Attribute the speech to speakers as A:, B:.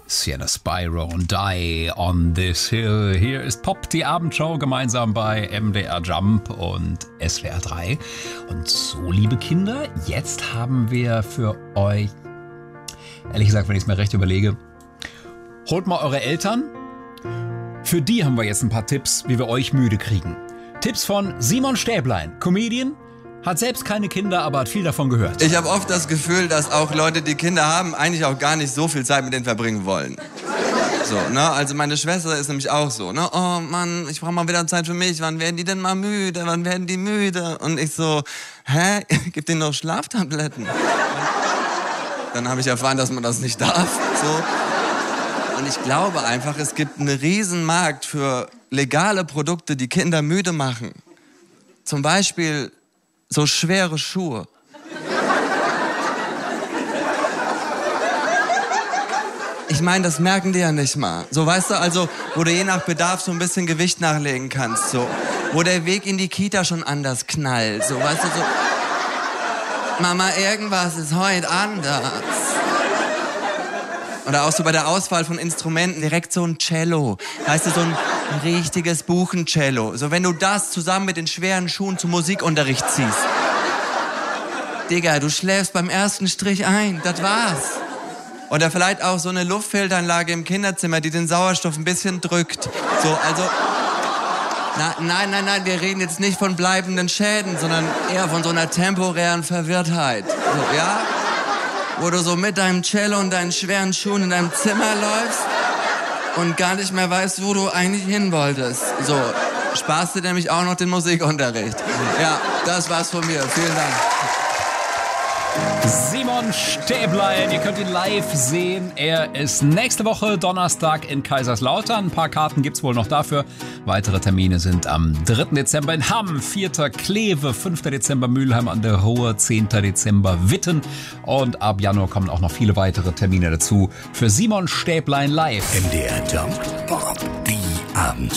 A: Sienna Spyro und Die on This Hill. Hier ist Pop, die Abendshow, gemeinsam bei MDR Jump und SWR 3. Und so, liebe Kinder, jetzt haben wir für euch, ehrlich gesagt, wenn ich es mir recht überlege, holt mal eure Eltern. Für die haben wir jetzt ein paar Tipps, wie wir euch müde kriegen. Tipps von Simon Stäblein, Comedian, hat selbst keine Kinder, aber hat viel davon gehört.
B: Ich habe oft das Gefühl, dass auch Leute, die Kinder haben, eigentlich auch gar nicht so viel Zeit mit denen verbringen wollen. So, ne? Also meine Schwester ist nämlich auch so, ne? Oh Mann, ich brauche mal wieder Zeit für mich. Wann werden die denn mal müde? Wann werden die müde? Und ich so, gib denen doch Schlaftabletten. Dann habe ich erfahren, dass man das nicht darf. So. Und ich glaube einfach, es gibt einen riesen Markt für legale Produkte, die Kinder müde machen. Zum Beispiel so schwere Schuhe. Ich meine, das merken die ja nicht mal. So, weißt du, also, wo du je nach Bedarf so ein bisschen Gewicht nachlegen kannst, so. Wo der Weg in die Kita schon anders knallt, so, weißt du, so. Mama, irgendwas ist heute anders. Oder auch so bei der Auswahl von Instrumenten direkt so ein Cello. Weißt du, so ein richtiges Buchencello. So, wenn du das zusammen mit den schweren Schuhen zum Musikunterricht ziehst. Digga, du schläfst beim ersten Strich ein. Das war's. Oder vielleicht auch so eine Luftfilteranlage im Kinderzimmer, die den Sauerstoff ein bisschen drückt. So, also... Nein, wir reden jetzt nicht von bleibenden Schäden, sondern eher von so einer temporären Verwirrtheit. So, ja? Wo du so mit deinem Cello und deinen schweren Schuhen in deinem Zimmer läufst und gar nicht mehr weißt, wo du eigentlich hin wolltest. So, sparst du nämlich auch noch den Musikunterricht. Ja, das war's von mir. Vielen Dank.
A: Simon Stäblein, ihr könnt ihn live sehen. Er ist nächste Woche Donnerstag in Kaiserslautern. Ein paar Karten gibt's wohl noch dafür. Weitere Termine sind am 3. Dezember in Hamm, 4. Kleve, 5. Dezember Mülheim an der Ruhr, 10. Dezember Witten. Und ab Januar kommen auch noch viele weitere Termine dazu für Simon Stäblein live.
C: MDR Jump, Pop, die Abendshow.